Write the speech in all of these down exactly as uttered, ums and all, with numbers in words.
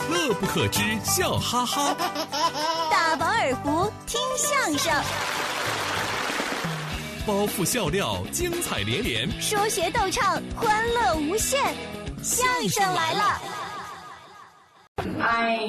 乐不可支，笑哈哈。 大饱耳福，听相声。 包袱笑料，精彩连连； 说学逗唱，欢乐无限。相声来了！ 哎，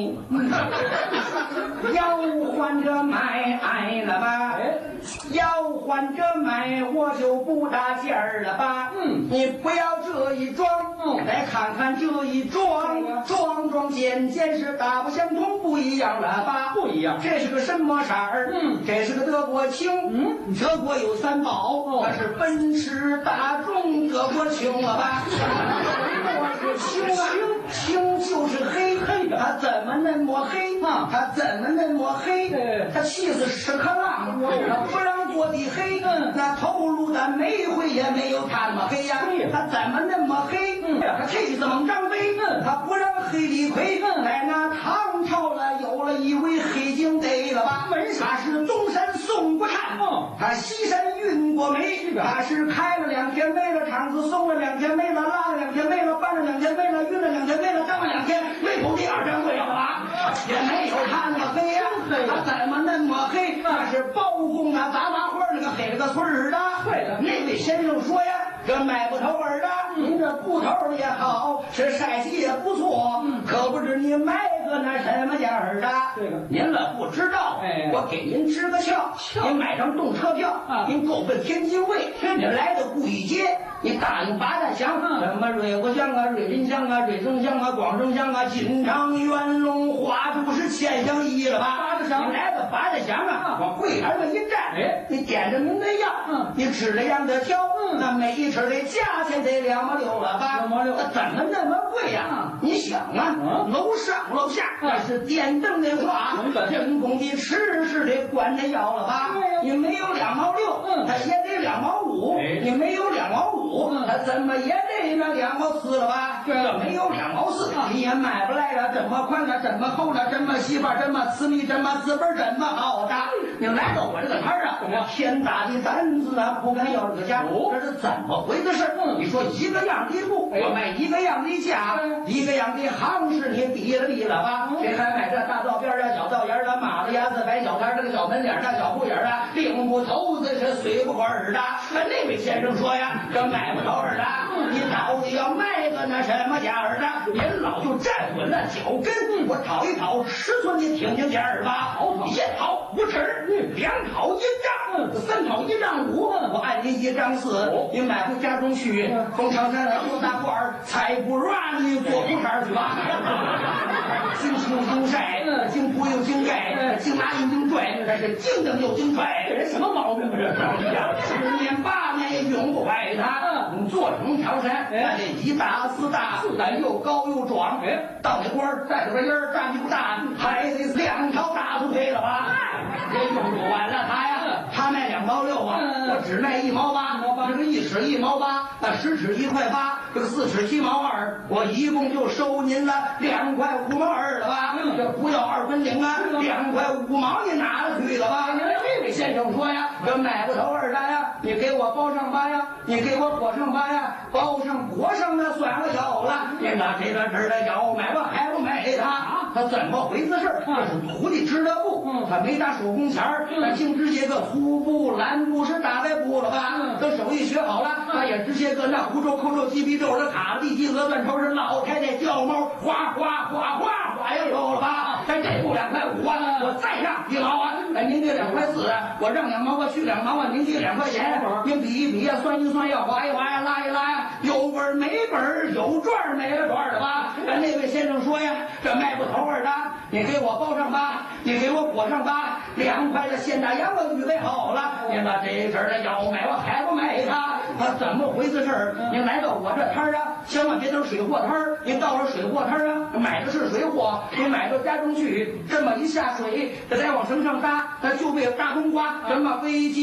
要换着买爱了吧？要换着买，我就不搭劲儿了吧？嗯，你不要这一装，嗯，来看看这一装，装装件件是大不相同，不一样了吧？不一样，这是个什么色儿？嗯，这是个德国青。嗯，德国有三宝，它是奔驰、大众、德国青了吧？我是青啊，青就是黑黑的，它怎么那么黑啊？它怎么那么黑？它气死屎壳郎，它不让做的黑，那头颅的煤灰也没有它那么黑呀。它怎么那么黑？它气死猛张飞，它不让黑李逵。在那唐朝了，有了一位黑警逮了吧？他是东山宋国汉，他西山运过煤，他是开了两天煤了，厂子松了两天煤了，拉了两天煤了，搬了两天煤了，运了两天煤了，当了两天煤口第二张会了吧？也没有他那么黑呀，他怎么那么黑？他是包公啊，杂麻花那个黑了个村儿的。对了，那位先生说呀，这卖不头儿的，您这布头也好，是晒洗也不错，可不知你买个那什么价儿的？这个您了不知道，哎，我给您支个窍，您买张动车票啊，您够奔天津卫，您来到故意街，你答应八大乡，什么瑞国乡啊、瑞林乡啊、瑞城乡啊、广州乡啊、金昌、元龙、花都是千乡一了吧？八大乡，你来到八大乡啊，往柜台上一站，哎，你点着您的药，嗯，你吃了样的挑，嗯，那每一吃的价钱得两毛六了吧？两毛六，怎么那么贵呀？你想啊，楼上楼下那是电灯的话，人工的吃是得管着要了吧？你没有两毛六，嗯，它也得两毛五，你没有两毛五，它怎么也得那两毛四了吧？这没有两毛四，你也买不来了，这么宽了，这么厚了，这么细吧，这么私密，这么资本，这么好的，你来到我这个摊儿啊，天大的胆子啊，不敢要这个价，这是怎么回事？你说一个样的布，我卖一个样的价，一个样的行市，你低了低了吧？谁还买这大道边啊、小道沿的、马路牙子、白小摊这个小门脸大小户眼啊，领不头子是随不管儿的。那位先生说呀，这买不着儿的，你到底要卖个那什么价儿的？您老就站稳了脚跟，我讨一讨尺寸，你听听价儿吧。一讨五尺，两讨一丈，三讨一丈五，我按您一丈四，你买回家中去，封长山来做大褂儿，才不让你做裤衩去吧。经青经晒，经铺又经盖，经拿又经拽，这是经蹬又经拽，这人什么毛病？这十年八年也永不坏他。做成条山，那这一大四大，咱又高又壮，到那官带着个烟儿，站不大，还得两条大腿配了吧？这用不完了他呀，他卖两毛六啊，我只卖一毛八，这个一尺一毛八，那十尺一块八，这个四尺七毛二，我一共就收您了两块五毛二了吧？这不要二分零啊，两块五毛你拿了去了吧？这位先生说呀，这买不头二的呀，你给我包上吧呀，你给我裹上吧呀，包上裹上那算了小了，你拿这个这的要买吧还不买他？他怎么回事？这是徒弟织的布，他没打手工钱儿，他净直接个粗布、蓝布是大白布了吧？这手艺学好了，他也直接个那胡诌、扣诌、鸡皮皱是卡地鸡鹅断头是老太太叫猫，哗哗哗哗哗呀有了吧？咱这布两块五啊，我再让一毛啊，哎您给两块四，我让两毛我去两毛啊，您给两块钱，您比一比呀，算一算呀，划一划呀，拉一拉呀，有本没本，有赚没了赚的吧？那位先生说呀，这卖不头儿的，你给我包上吧，你给我裹上吧，两块的现大洋我预备好了，您把这阵儿的要买我还不买他？他怎么回事儿？您来到我这摊儿啊，千万别等水货摊儿，您到了水货摊儿啊，买的是水货，您买到家中去，这么一下水，这再往绳上搭，它就被大冬瓜，什么飞机。